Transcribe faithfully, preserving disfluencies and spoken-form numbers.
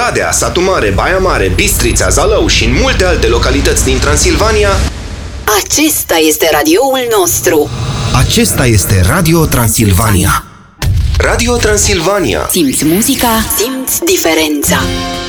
Oradea, Satu Mare, Baia Mare, Bistrița, Zalău și în multe alte localități din Transilvania. Acesta este radioul nostru. Acesta este Radio Transilvania. Radio Transilvania. Simți muzica, simți diferența.